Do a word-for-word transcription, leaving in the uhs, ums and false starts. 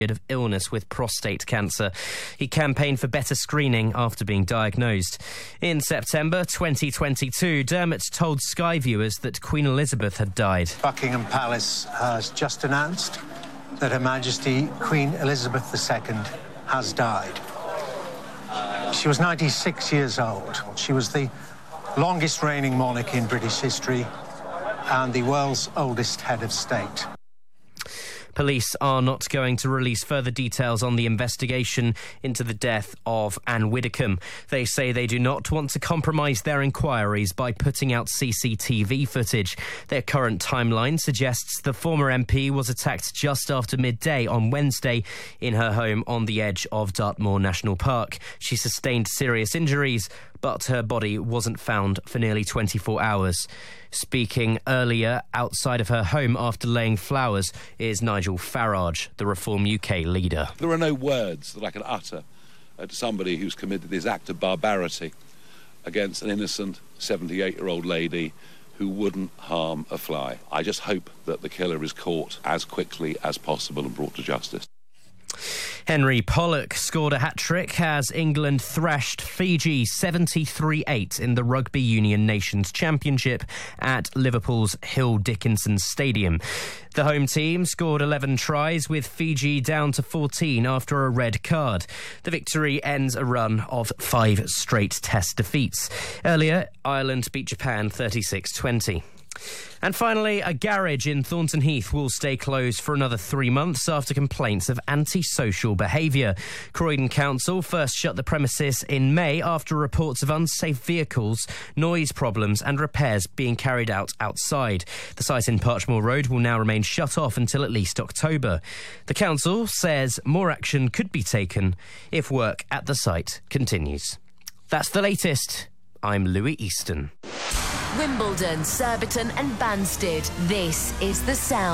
of illness with prostate cancer. He campaigned for better screening after being diagnosed. In September twenty twenty-two, Dermot told Sky viewers that Queen Elizabeth had died. Buckingham Palace has just announced that Her Majesty Queen Elizabeth the Second has died. She was ninety-six years old. She was the longest reigning monarch in British history and the world's oldest head of state. Police are not going to release further details on the investigation into the death of Anne Widdecombe. They say they do not want to compromise their inquiries by putting out C C T V footage. Their current timeline suggests the former M P was attacked just after midday on Wednesday in her home on the edge of Dartmoor National Park. She sustained serious injuries, but her body wasn't found for nearly twenty-four hours. Speaking earlier outside of her home after laying flowers is Nigel Farage, the Reform U K leader. There are no words that I can utter uh, to somebody who's committed this act of barbarity against an innocent seventy-eight-year-old lady who wouldn't harm a fly. I just hope that the killer is caught as quickly as possible and brought to justice. Henry Pollock scored a hat-trick as England thrashed Fiji seventy-three eight in the Rugby Union Nations Championship at Liverpool's Hill Dickinson Stadium. The home team scored eleven tries with Fiji down to fourteen after a red card. The victory ends a run of five straight Test defeats. Earlier, Ireland beat Japan thirty-six twenty. And finally, a garage in Thornton Heath will stay closed for another three months after complaints of antisocial behaviour. Croydon Council first shut the premises in May after reports of unsafe vehicles, noise problems and repairs being carried out outside. The site in Parchmore Road will now remain shut off until at least October. The council says more action could be taken if work at the site continues. That's the latest. I'm Louis Easton. Wimbledon, Surbiton and Banstead. This is The Sound.